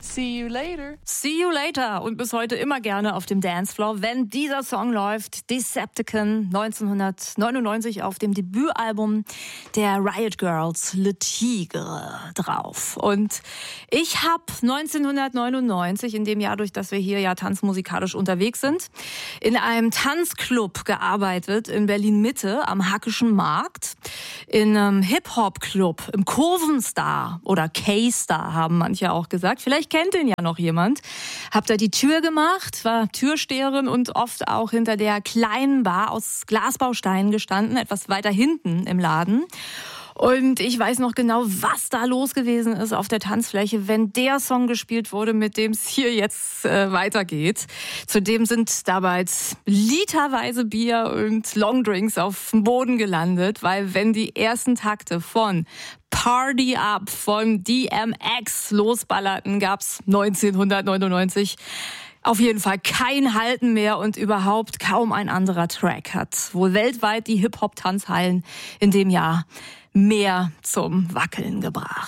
See you later. See you later und bis heute immer gerne auf dem Dancefloor, wenn dieser Song läuft. Decepticon 1999 auf dem Debütalbum der Riot Girls Le Tigre drauf. Und ich habe 1999, in dem Jahr, durch das wir hier ja tanzmusikalisch unterwegs sind, in einem Tanzclub gearbeitet in Berlin-Mitte am Hackischen Markt. In einem Hip-Hop-Club, im Kurvenstar oder K-Star haben manche auch gesagt. Vielleicht kennt ihn ja noch jemand. Hab da die Tür gemacht, war Türsteherin und oft auch hinter der kleinen Bar aus Glasbausteinen gestanden, etwas weiter hinten im Laden. Und ich weiß noch genau, was da los gewesen ist auf der Tanzfläche, wenn der Song gespielt wurde, mit dem es hier jetzt weitergeht. Zudem sind dabei literweise Bier und Longdrinks auf dem Boden gelandet, weil wenn die ersten Takte von Party Up von DMX losballerten, gab's 1999 auf jeden Fall kein Halten mehr und überhaupt kaum ein anderer Track hat wohl weltweit die Hip-Hop-Tanzhallen in dem Jahr mehr zum Wackeln gebracht.